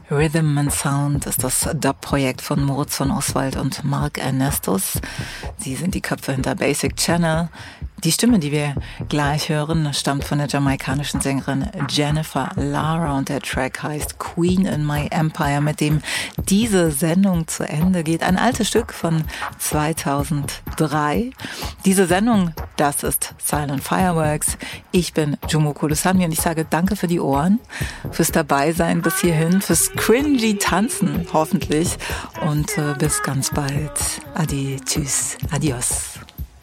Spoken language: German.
Rhythm and Sound ist das Dub-Projekt von Moritz von Oswald und Mark Ernestus. Sie sind die Köpfe hinter Basic Channel. Die Stimme, die wir gleich hören, stammt von der jamaikanischen Sängerin Jennifer Lara und der Track heißt Queen in My Empire, mit dem diese Sendung zu Ende geht. Ein altes Stück von 2003. Diese Sendung, das ist Silent Fireworks. Ich bin Jomo Kolusami und ich sage danke für die Ohren, fürs Dabeisein bis hierhin, fürs cringy Tanzen hoffentlich und bis ganz bald. Ade, tschüss, adios.